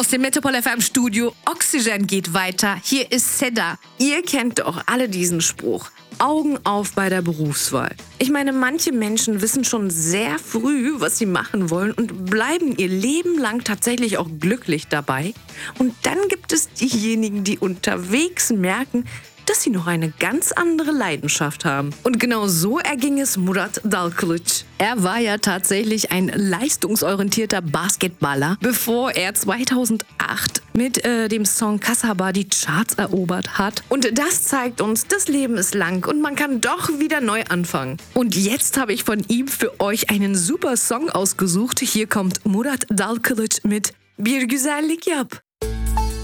aus dem Metropol FM Studio. Oxygen geht weiter. Hier ist Seda. Ihr kennt doch alle diesen Spruch. Augen auf bei der Berufswahl. Ich meine, manche Menschen wissen schon sehr früh, was sie machen wollen und bleiben ihr Leben lang tatsächlich auch glücklich dabei. Und dann gibt es diejenigen, die unterwegs merken, dass sie noch eine ganz andere Leidenschaft haben. Und genau so erging es Murat Dalkılıç. Er war ja tatsächlich ein leistungsorientierter Basketballer, bevor er 2008 mit dem Song Kasaba die Charts erobert hat. Und das zeigt uns, das Leben ist lang und man kann doch wieder neu anfangen. Und jetzt habe ich von ihm für euch einen super Song ausgesucht. Hier kommt Murat Dalkılıç mit Bir Güzellik Yap.